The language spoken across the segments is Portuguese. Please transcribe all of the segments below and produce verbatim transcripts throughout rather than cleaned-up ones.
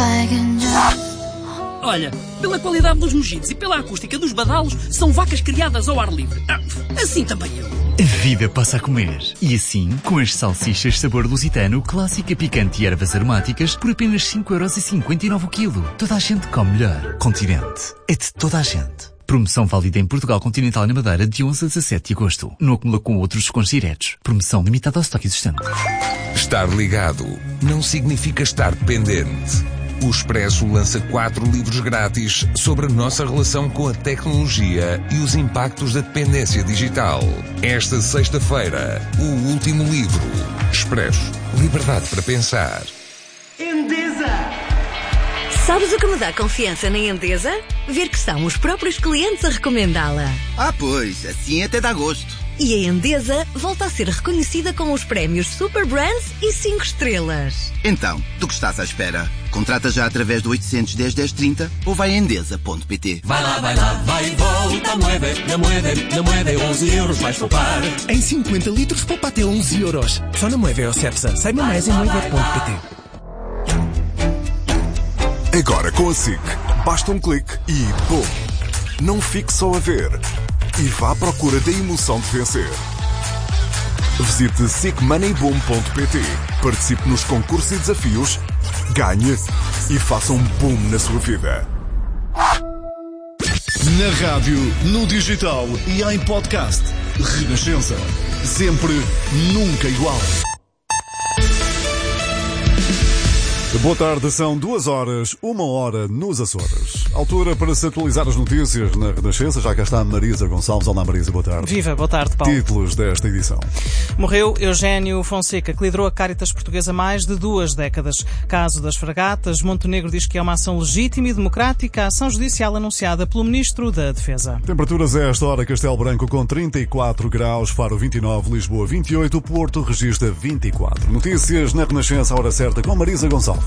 Olha, pela qualidade dos mojitos e pela acústica dos badalos, são vacas criadas ao ar livre. Ah, assim também eu. A vida passa a comer. E assim, com as salsichas sabor lusitano, clássica, picante e ervas aromáticas, por apenas cinco euros e cinquenta e nove o quilo. Toda a gente come melhor. Continente. É de toda a gente. Promoção válida em Portugal Continental e na Madeira de onze a dezassete de agosto. Não acumula com outros descontos diretos. Promoção limitada ao estoque existente. Estar ligado não significa estar pendente. O Expresso lança quatro livros grátis sobre a nossa relação com a tecnologia e os impactos da dependência digital. Esta sexta-feira, o último livro. Expresso. Liberdade para pensar. Endesa! Sabes o que me dá confiança na Endesa? Ver que são os próprios clientes a recomendá-la. Ah, pois, assim até dá gosto. E a Endesa volta a ser reconhecida com os prémios Super Brands e cinco estrelas. Então, do que estás à espera? Contrata já através do oitocentos, dez, dez, trinta ou vai a endesa ponto pt. Vai lá, vai lá, vai e volta, moede, na moede, na moede, onze euros vais poupar. Em cinquenta litros poupa até onze euros. Só na Moeve ou Cepsa. Saiba mais em moede ponto pt. Agora com a SIC, basta um clique e bum! Não fique só a ver. E vá à procura da emoção de vencer. Visite sic money boom ponto pt, participe nos concursos e desafios, ganhe e faça um boom na sua vida. Na rádio, no digital e em podcast. Renascença. Sempre, nunca igual. Boa tarde, são duas horas, uma hora nos Açores. Altura para se atualizar as notícias na Renascença. Já cá está a Marisa Gonçalves. Olá, Marisa, boa tarde. Viva, boa tarde, Paulo. Títulos desta edição. Morreu Eugénio Fonseca, que liderou a Cáritas Portuguesa há mais de duas décadas. Caso das fragatas, Montenegro diz que é uma ação legítima e democrática, a ação judicial anunciada pelo Ministro da Defesa. Temperaturas a esta hora, Castelo Branco com trinta e quatro graus, Faro vinte e nove, Lisboa vinte e oito, Porto registra vinte e quatro. Notícias na Renascença, a hora certa, com Marisa Gonçalves.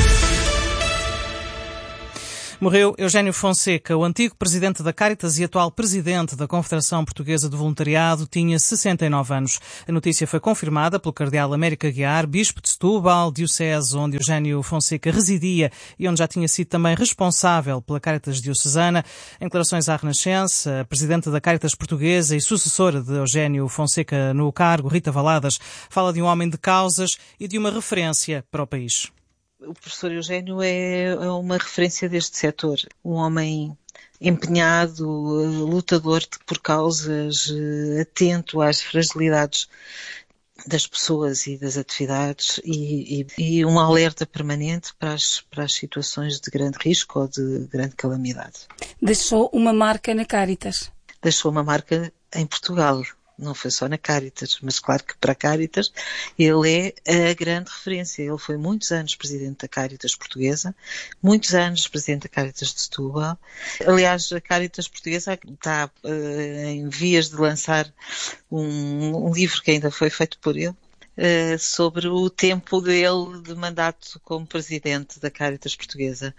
Morreu Eugénio Fonseca, o antigo presidente da Cáritas e atual presidente da Confederação Portuguesa de Voluntariado, tinha sessenta e nove anos. A notícia foi confirmada pelo cardeal Américo Aguiar, bispo de Setúbal, diocese onde Eugénio Fonseca residia e onde já tinha sido também responsável pela Cáritas diocesana. Em declarações à Renascença, a presidente da Cáritas Portuguesa e sucessora de Eugénio Fonseca no cargo, Rita Valadas, fala de um homem de causas e de uma referência para o país. O professor Eugénio é uma referência deste setor, um homem empenhado, lutador por causas, atento às fragilidades das pessoas e das atividades e, e, e um alerta permanente para as, para as situações de grande risco ou de grande calamidade. Deixou uma marca na Cáritas? Deixou uma marca em Portugal. Não foi só na Cáritas, mas claro que para a Cáritas ele é a grande referência. Ele foi muitos anos presidente da Cáritas Portuguesa, muitos anos presidente da Cáritas de Setúbal. Aliás, a Cáritas Portuguesa está uh, em vias de lançar um, um livro que ainda foi feito por ele, uh, sobre o tempo dele de mandato como presidente da Cáritas Portuguesa.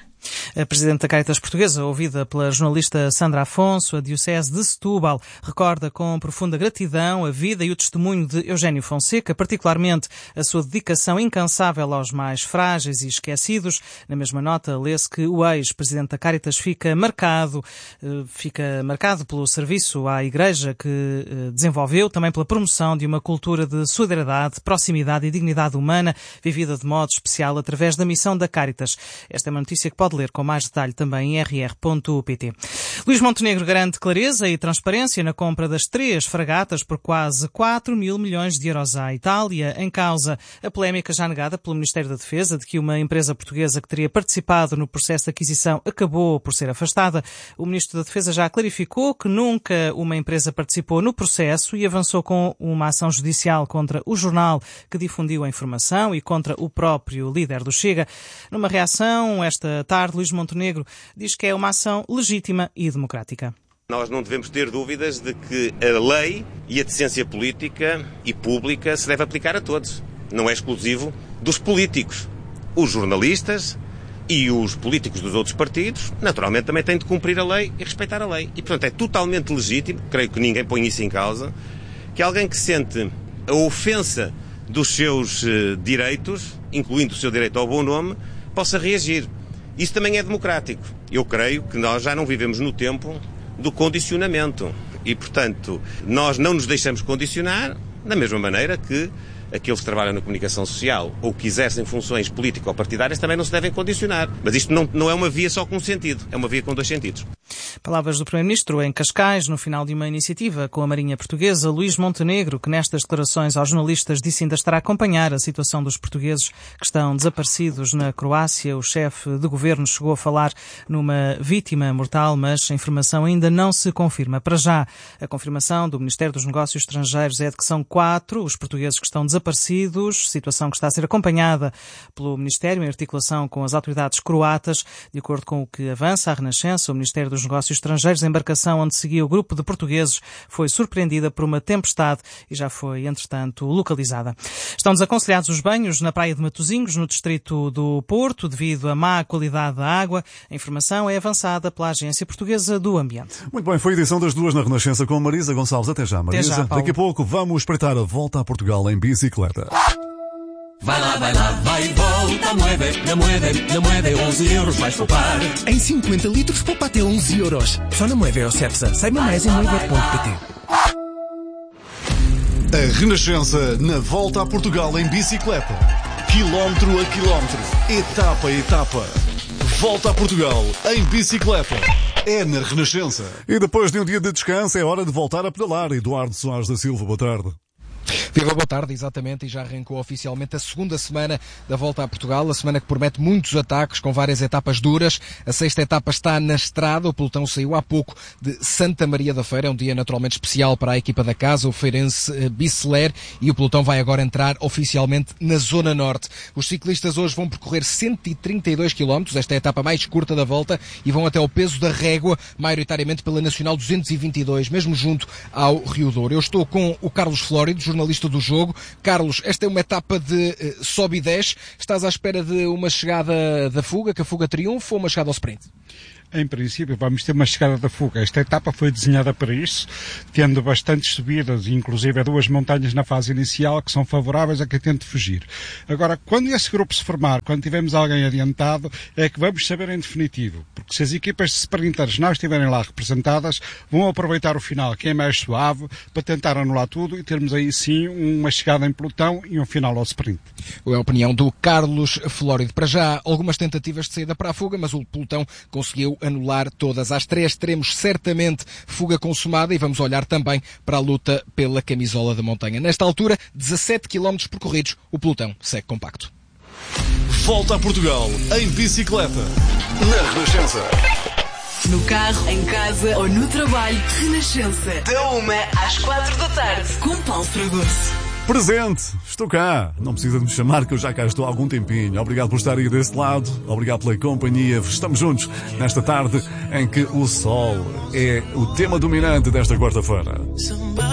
A presidente da Cáritas Portuguesa, ouvida pela jornalista Sandra Afonso, a diocese de Setúbal, recorda com profunda gratidão a vida e o testemunho de Eugénio Fonseca, particularmente a sua dedicação incansável aos mais frágeis e esquecidos. Na mesma nota, lê-se que o ex-presidente da Cáritas fica marcado, fica marcado pelo serviço à Igreja que desenvolveu, também pela promoção de uma cultura de solidariedade, proximidade e dignidade humana, vivida de modo especial através da missão da Cáritas. Esta é uma notícia que pode ler com mais detalhe também em r r ponto p t. Luís Montenegro garante clareza e transparência na compra das três fragatas por quase quatro mil milhões de euros à Itália. Em causa a polémica já negada pelo Ministério da Defesa de que uma empresa portuguesa que teria participado no processo de aquisição acabou por ser afastada. O Ministro da Defesa já clarificou que nunca uma empresa participou no processo e avançou com uma ação judicial contra o jornal que difundiu a informação e contra o próprio líder do Chega. Numa reação, esta tarde, Luís Montenegro diz que é uma ação legítima e democrática. Nós não devemos ter dúvidas de que a lei e a decência política e pública se deve aplicar a todos. Não é exclusivo dos políticos. Os jornalistas e os políticos dos outros partidos, naturalmente, também têm de cumprir a lei e respeitar a lei. E, portanto, é totalmente legítimo, creio que ninguém põe isso em causa, que alguém que sente a ofensa dos seus uh, direitos, incluindo o seu direito ao bom nome, possa reagir. Isso também é democrático. Eu creio que nós já não vivemos no tempo do condicionamento. E, portanto, nós não nos deixamos condicionar da mesma maneira que aqueles que trabalham na comunicação social ou que exercem funções político-partidárias também não se devem condicionar. Mas isto não, não é uma via só com um sentido, é uma via com dois sentidos. Palavras do Primeiro-Ministro em Cascais, no final de uma iniciativa com a Marinha Portuguesa. Luís Montenegro, que nestas declarações aos jornalistas disse ainda estar a acompanhar a situação dos portugueses que estão desaparecidos na Croácia. O chefe de governo chegou a falar numa vítima mortal, mas a informação ainda não se confirma. Para já, a confirmação do Ministério dos Negócios Estrangeiros é de que são quatro os portugueses que estão desaparecidos, situação que está a ser acompanhada pelo Ministério em articulação com as autoridades croatas. De acordo com o que avança a Renascença, o Ministério dos Negócios Estrangeiros, a embarcação onde seguia o grupo de portugueses foi surpreendida por uma tempestade e já foi, entretanto, localizada. Estão desaconselhados os banhos na praia de Matosinhos, no distrito do Porto, devido à má qualidade da água. A informação é avançada pela Agência Portuguesa do Ambiente. Muito bem, foi a edição das duas na Renascença com Marisa Gonçalves. Até já, Marisa. Até já, daqui a pouco vamos espreitar a volta a Portugal em bicicleta. Vai lá, vai lá, vai e volta, mueve, na mueve, na mueve, onze euros vais poupar. Em cinquenta litros poupa até onze euros. Só na Moeve ou Cepsa. Saiba mais em moever ponto pt. A Renascença na volta a Portugal em bicicleta. Quilómetro a quilómetro, etapa a etapa. Volta a Portugal em bicicleta. É na Renascença. E depois de um dia de descanso é hora de voltar a pedalar. Eduardo Soares da Silva, boa tarde. Viva, boa tarde, exatamente, e já arrancou oficialmente a segunda semana da Volta a Portugal, a semana que promete muitos ataques com várias etapas duras. A sexta etapa está na estrada, o pelotão saiu há pouco de Santa Maria da Feira, é um dia naturalmente especial para a equipa da casa, o feirense Biceler, e o pelotão vai agora entrar oficialmente na Zona Norte. Os ciclistas hoje vão percorrer cento e trinta e dois quilómetros, esta é a etapa mais curta da volta, e vão até ao peso da régua, maioritariamente pela Nacional duzentos e vinte e dois, mesmo junto ao Rio Douro. Eu estou com o Carlos Flórido, jornalista do jogo. Carlos, esta é uma etapa de uh, sobe e desce. Estás à espera de uma chegada da fuga, que a fuga triunfe, ou uma chegada ao sprint? Em princípio, vamos ter uma chegada da fuga. Esta etapa foi desenhada para isso, tendo bastantes subidas, inclusive duas montanhas na fase inicial, que são favoráveis a quem tente fugir. Agora, quando esse grupo se formar, quando tivermos alguém adiantado, é que vamos saber em definitivo. Porque se as equipas de sprinters não estiverem lá representadas, vão aproveitar o final, que é mais suave, para tentar anular tudo e termos aí sim uma chegada em pelotão e um final ao sprint. É a opinião do Carlos Flórido. Para já, algumas tentativas de saída para a fuga, mas o pelotão conseguiu anular todas. Às três teremos certamente fuga consumada e vamos olhar também para a luta pela camisola da montanha. Nesta altura, dezassete quilómetros percorridos, o pelotão segue compacto. Volta a Portugal em bicicleta, na Renascença. No carro, em casa ou no trabalho, Renascença. Da uma às quatro da tarde, com Paulo Fragoso. Presente, estou cá. Não precisa de me chamar que eu já cá estou há algum tempinho. Obrigado por estar aí desse lado, obrigado pela companhia. Estamos juntos nesta tarde em que o sol é o tema dominante desta quarta-feira.